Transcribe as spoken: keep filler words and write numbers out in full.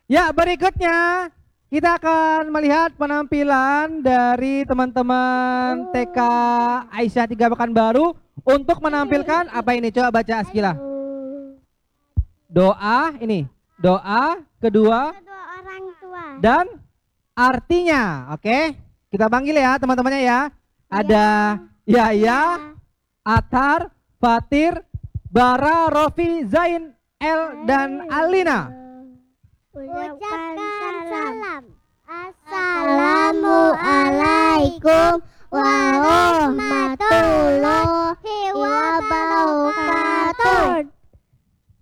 Ya, berikutnya kita akan melihat penampilan dari teman-teman T K Aisyah tiga Pekanbaru untuk menampilkan apa ini? Coba baca Askila. Doa ini, doa kedua Kedua orang tua. dan artinya. Oke, kita panggil ya teman-temannya ya. Ada Yaya, Atar, Fatir, Bara, Rofi, Zain, El dan Alina. Ucapkan